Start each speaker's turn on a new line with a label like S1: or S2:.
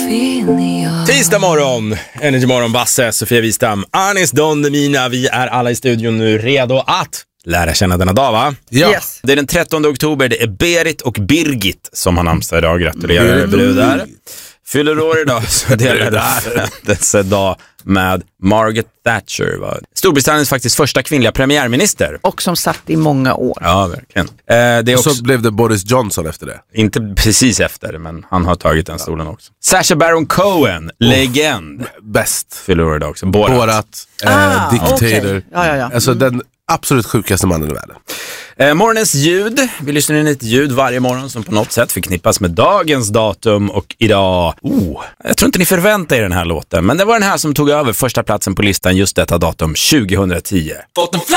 S1: Tisdag morgon, Energy Morgon, Basse, Sofia Wistam, Anis Don Demina. Vi är alla i studion nu redo att lära känna denna dag, va?
S2: Ja. Yes.
S1: Det är den 13 oktober, det är Berit och Birgit som har namnsdag idag. Gratulerar brudar. Fyller år idag så delar det födelsedag med Margaret Thatcher, va? Storbritanniens faktiskt första kvinnliga premiärminister.
S2: Och som satt i många år.
S1: Ja, verkligen. Det är
S3: och så
S1: också...
S3: blev det Boris Johnson efter det.
S1: Inte precis efter, men han har tagit den stolen också. Sacha Baron Cohen, legend.
S3: Bäst.
S1: Fyller år idag också.
S3: Borat, Dictator.
S2: Okay. Ja.
S3: Alltså den absolut sjukaste mannen i världen.
S1: Morgonens ljud. Vi lyssnar in ett ljud varje morgon som på något sätt förknippas med dagens datum. Och idag, jag tror inte ni förväntar er den här låten, men det var den här som tog över första platsen på listan just detta datum, 2010.
S4: Fått en